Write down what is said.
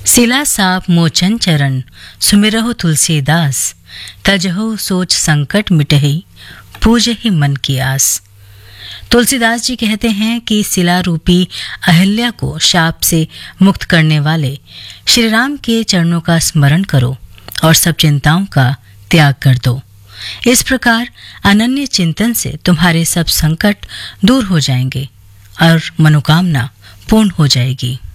सिला साप मोचन चरण सुमिरहु तुलसीदास, तजहु सोच संकट मिटहि पूजहि मन की आस। तुलसीदास जी कहते हैं कि सिला रूपी अहिल्या को शाप से मुक्त करने वाले श्री राम के चरणों का स्मरण करो और सब चिंताओं का त्याग कर दो। इस प्रकार अनन्य चिंतन से तुम्हारे सब संकट दूर हो जाएंगे और मनोकामना पूर्ण हो जाएगी।